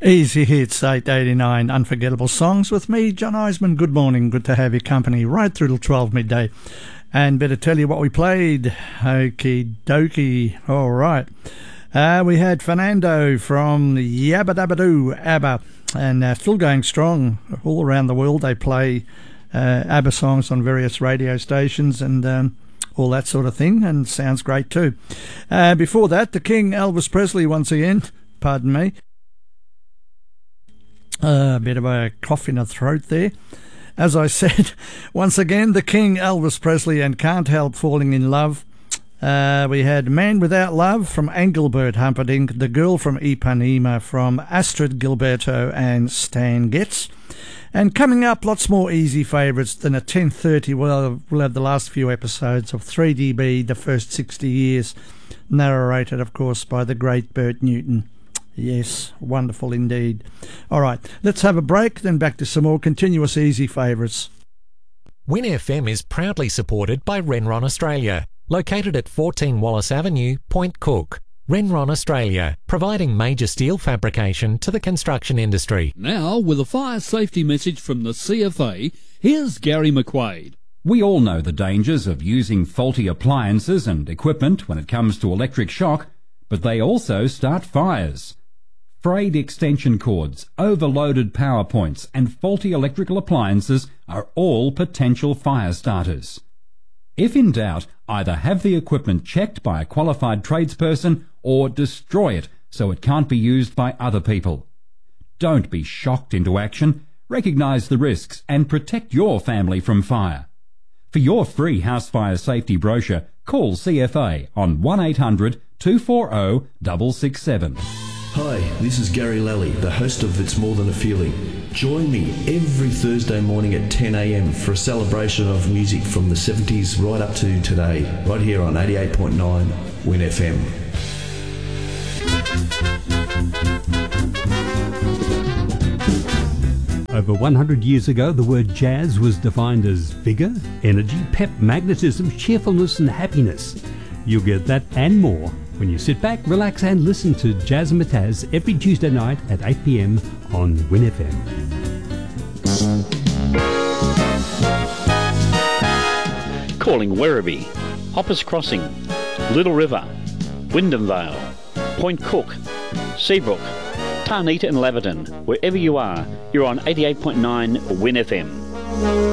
Easy Hits 889 Unforgettable Songs with me, John Eisman. Good morning, good to have your company right through till 12 midday. And better tell you what we played. Okie dokie. All right. We had Fernando from Yabba Dabba Doo, ABBA, and still going strong all around the world. They play ABBA songs on various radio stations and all that sort of thing, and sounds great too. Before that, the King Elvis Presley once again. Pardon me. A bit of a cough in the throat there. As I said, once again, the King Elvis Presley and Can't Help Falling in Love. We had Man Without Love from Engelbert Humperdinck, The Girl from Ipanema from Astrid Gilberto and Stan Getz. And coming up, lots more easy favourites than at 10:30. We'll have the last few episodes of 3DB, the first 60 years, narrated, of course, by the great Bert Newton. Yes, wonderful indeed. All right, let's have a break, then back to some more continuous easy favourites. Win FM is proudly supported by Renron Australia, located at 14 Wallace Avenue, Point Cook. Renron Australia, providing major steel fabrication to the construction industry. Now, with a fire safety message from the CFA, here's Gary McQuaid. We all know the dangers of using faulty appliances and equipment when it comes to electric shock, but they also start fires. Frayed extension cords, overloaded power points and faulty electrical appliances are all potential fire starters. If in doubt, either have the equipment checked by a qualified tradesperson or destroy it so it can't be used by other people. Don't be shocked into action. Recognise the risks and protect your family from fire. For your free house fire safety brochure, call CFA on 1800 240 667. Hi, this is Gary Lally, the host of It's More Than a Feeling. Join me every Thursday morning at 10 a.m. for a celebration of music from the 70s right up to today, right here on 88.9 Win FM. Over 100 years ago, the word jazz was defined as vigour, energy, pep, magnetism, cheerfulness and happiness. You'll get that and more when you sit back, relax and listen to Jazz and Mataz every Tuesday night at 8 p.m. on Win FM. Calling Werribee, Hoppers Crossing, Little River, Wyndham Vale, Point Cook, Seabrook, Tarneeta and Laverton. Wherever you are, you're on 88.9 Win FM.